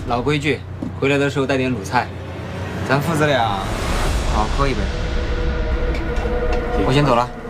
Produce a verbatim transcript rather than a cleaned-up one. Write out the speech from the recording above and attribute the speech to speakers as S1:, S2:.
S1: 老规矩，回来的时候带点卤菜。
S2: 咱父子俩好好喝一杯。
S1: 我先走了。